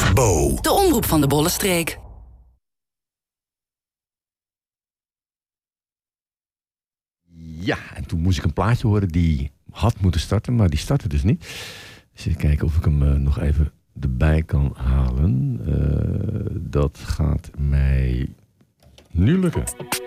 Bo. De omroep van de Bollenstreek. Ja, en toen moest ik een plaatje horen die had moeten starten, maar die startte dus niet. Dus even kijken of ik hem nog even erbij kan halen. Dat gaat mij nu lukken.